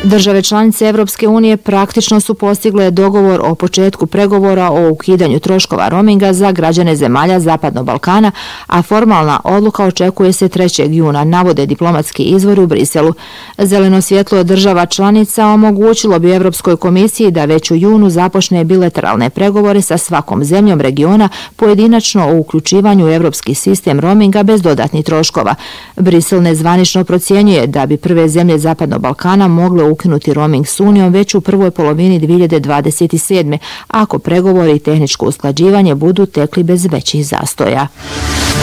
Države članice Evropske unije praktično su postigle dogovor o početku pregovora o ukidanju troškova roaminga za građane zemalja Zapadnog Balkana, a formalna odluka očekuje se 3. juna, navode diplomatski izvori u Briselu. Zeleno svjetlo država članica omogućilo bi Evropskoj komisiji da već u junu započne bilateralne pregovore sa svakom zemljom regiona pojedinačno o uključivanju u evropski sistem roaminga bez dodatnih troškova. Brisel nezvanično procjenjuje da bi prve zemlje Zapadnog Balkana mogle ukinuti roaming s Unijom već u prvoj polovini 2027. ako pregovori i tehničko usklađivanje budu tekli bez većih zastoja.